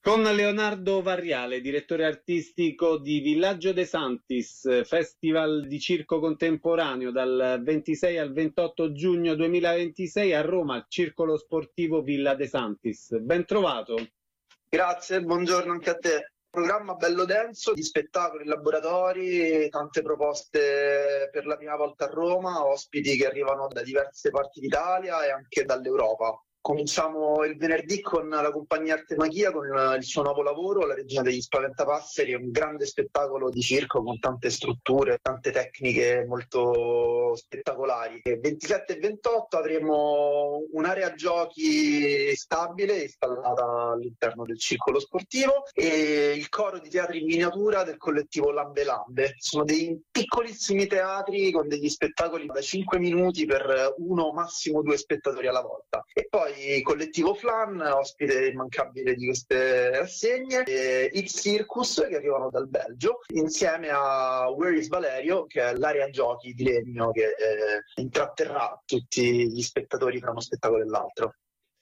Con Leonardo Varriale, direttore artistico di Villaggio De Santis, festival di circo contemporaneo dal 26 al 28 giugno 2026 a Roma, al Circolo Sportivo Villa De Santis. Ben trovato. Grazie, buongiorno anche a te. Programma bello denso di spettacoli, laboratori, tante proposte per la prima volta a Roma, ospiti che arrivano da diverse parti d'Italia e anche dall'Europa. Cominciamo il venerdì con la compagnia Artemachia, con il suo nuovo lavoro, La Regina degli Spaventapasseri, un grande spettacolo di circo con tante strutture, tante tecniche molto spettacolari. Il 27 e 28 avremo un'area giochi stabile installata all'interno del circolo sportivo e il coro di teatri in miniatura del collettivo Lambe Lambe. Sono dei piccolissimi teatri con degli spettacoli da 5 minuti per uno o massimo 2 spettatori alla volta. E poi il collettivo Flan, ospite immancabile di queste rassegne, e il Circus, che arrivano dal Belgio, insieme a Where is Valerio, che è l'area giochi di legno che intratterrà tutti gli spettatori tra uno spettacolo e l'altro.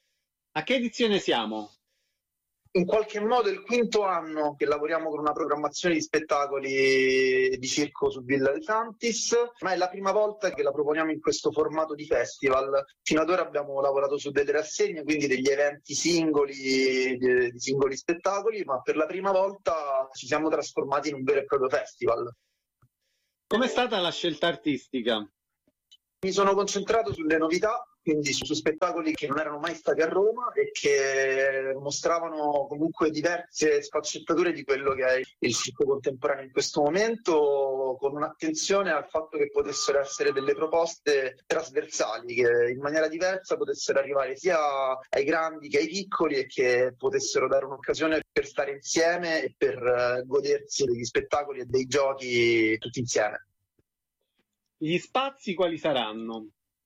A che edizione siamo? In qualche modo è il quinto anno che lavoriamo con una programmazione di spettacoli di circo su Villa De Santis, ma è la prima volta che la proponiamo in questo formato di festival. Fino ad ora abbiamo lavorato su delle rassegne, quindi degli eventi singoli, di singoli spettacoli, ma per la prima volta ci siamo trasformati in un vero e proprio festival. Com'è stata la scelta artistica? Mi sono concentrato sulle novità, quindi su spettacoli che non erano mai stati a Roma e che mostravano comunque diverse sfaccettature di quello che è il circo contemporaneo in questo momento, con un'attenzione al fatto che potessero essere delle proposte trasversali, che in maniera diversa potessero arrivare sia ai grandi che ai piccoli e che potessero dare un'occasione per stare insieme e per godersi degli spettacoli e dei giochi tutti insieme. Gli spazi quali saranno?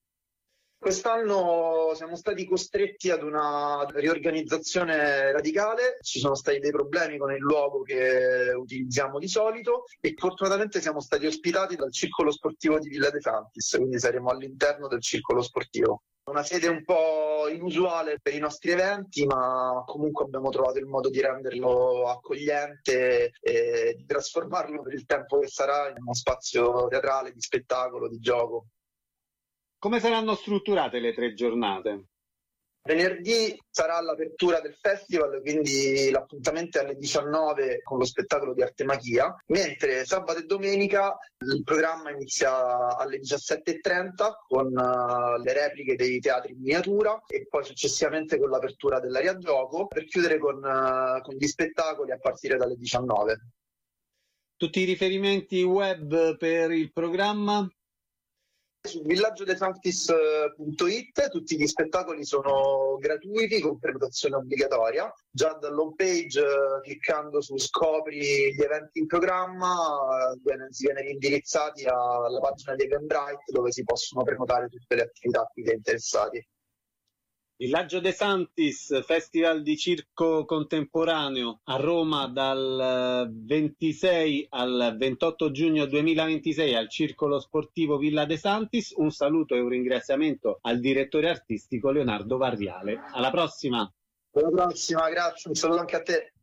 Quest'anno siamo stati costretti ad una riorganizzazione radicale, ci sono stati dei problemi con il luogo che utilizziamo di solito e fortunatamente siamo stati ospitati dal Circolo Sportivo di Villa De Santis, quindi saremo all'interno del Circolo Sportivo. Una sede un po' inusuale per i nostri eventi, ma comunque abbiamo trovato il modo di renderlo accogliente e di trasformarlo per il tempo che sarà in uno spazio teatrale, di spettacolo, di gioco. Come saranno strutturate le 3 giornate? Venerdì sarà l'apertura del festival, quindi l'appuntamento è alle 19 con lo spettacolo di Artemachia, mentre sabato e domenica il programma inizia alle 17:30 con le repliche dei teatri in miniatura e poi successivamente con l'apertura dell'area gioco per chiudere con gli spettacoli a partire dalle 19. Tutti i riferimenti web per il programma? Su villaggiodesantis.it tutti gli spettacoli sono gratuiti con prenotazione obbligatoria. Già dall'home page, cliccando su scopri gli eventi in programma, si viene indirizzati alla pagina di Eventbrite dove si possono prenotare tutte le attività a cui si è interessati. Villaggio De Santis, festival di circo contemporaneo a Roma dal 26 al 28 giugno 2026 al Circolo Sportivo Villa De Santis. Un saluto e un ringraziamento al direttore artistico Leonardo Varriale. Alla prossima! Alla prossima, grazie, un saluto anche a te.